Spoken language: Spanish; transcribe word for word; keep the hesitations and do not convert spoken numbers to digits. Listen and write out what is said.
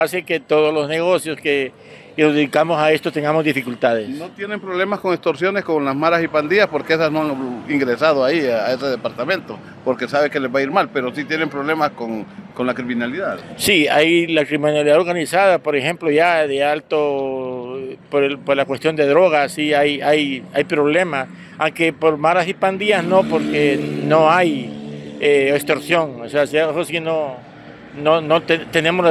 hace que todos los negocios que, que nos dedicamos a esto tengamos dificultades. ¿No tienen problemas con extorsiones con las maras y pandillas? Porque esas no han ingresado ahí a, a ese departamento, porque sabe que les va a ir mal, pero sí tienen problemas con, con la criminalidad. Sí, hay la criminalidad organizada, por ejemplo, ya de alto, por, el, por la cuestión de drogas, sí hay, hay, hay problemas, aunque por maras y pandillas no, porque no hay eh, extorsión, o sea, eso sí no, no, no te, tenemos